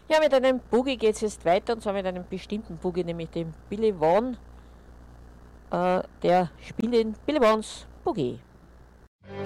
Ja, mit einem Boogie geht es jetzt weiter, und zwar mit einem bestimmten Boogie, nämlich dem Billy Vaughn. Der spielt in Billy Vaughns Boogie.